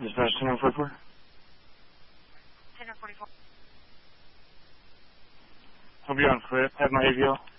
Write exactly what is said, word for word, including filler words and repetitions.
Dispatch ten oh forty-four. ten oh forty-four. Hope you're on foot. Have my A V L.